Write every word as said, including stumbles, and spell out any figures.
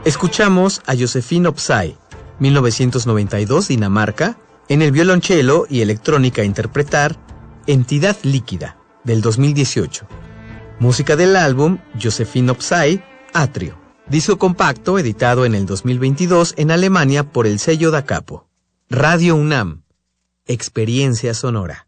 Escuchamos a Josephine Opsay, mil novecientos noventa y dos, Dinamarca, en el violonchelo y electrónica interpretar Entidad Líquida, del dos mil dieciocho. Música del álbum Josephine Opsay, Atrio, disco compacto editado en el dos mil veintidós en Alemania por el sello Da Capo. Radio UNAM, experiencia sonora.